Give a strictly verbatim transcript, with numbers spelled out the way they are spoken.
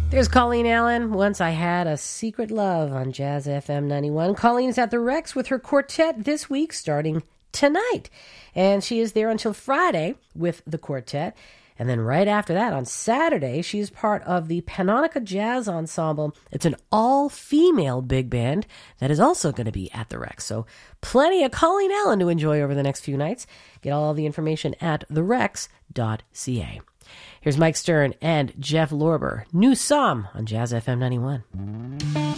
There's Colleen Allen. Once I Had a Secret Love on Jazz F M ninety-one. Colleen is at the Rex with her quartet this week, starting tonight. And she is there until Friday with the quartet. And then right after that, on Saturday, she's part of the Panonica Jazz Ensemble. It's an all-female big band that is also going to be at the Rex. So plenty of Colleen Allen to enjoy over the next few nights. Get all the information at the rex dot c a. Here's Mike Stern and Jeff Lorber. New Psalm on Jazz F M ninety-one.